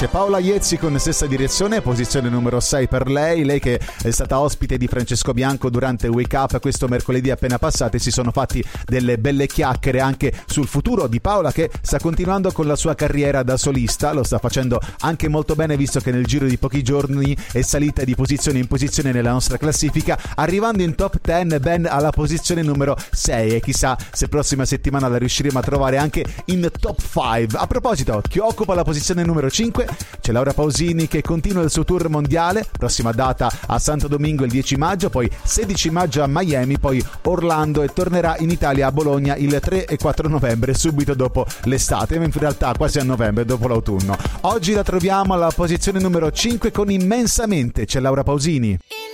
C'è Paola Iezzi con stessa direzione, posizione numero 6 per lei che è stata ospite di Francesco Bianco durante Wake Up questo mercoledì appena passato, e si sono fatti delle belle chiacchiere anche sul futuro di Paola, che sta continuando con la sua carriera da solista. Lo sta facendo anche molto bene, visto che nel giro di pochi giorni è salita di posizione in posizione nella nostra classifica, arrivando in top 10 ben alla posizione numero 6, e chissà se prossima settimana la riusciremo a trovare anche in top 5. A proposito, chi occupa la posizione numero 5? C'è Laura Pausini, che continua il suo tour mondiale, prossima data a Santo Domingo il 10 maggio, poi 16 maggio a Miami, poi Orlando, e tornerà in Italia a Bologna il 3 e 4 novembre, subito dopo l'estate, in realtà quasi a novembre, dopo l'autunno. Oggi la troviamo alla posizione numero 5 con Immensamente. C'è Laura Pausini.